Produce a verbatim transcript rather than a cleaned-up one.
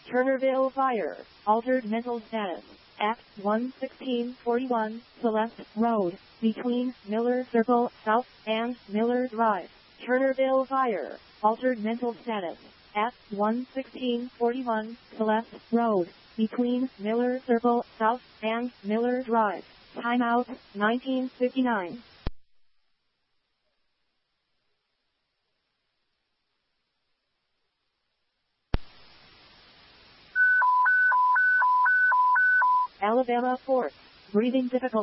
Turnerville Fire, altered mental status. Act one sixteen forty-one, Celeste Road, between Miller Circle South and Miller Drive. Turnerville Fire, altered mental status. At one sixteen forty-one, Celeste Road, between Miller Circle South and Miller Drive. Timeout, nineteen fifty-nine. Alabama Fort, breathing difficulty.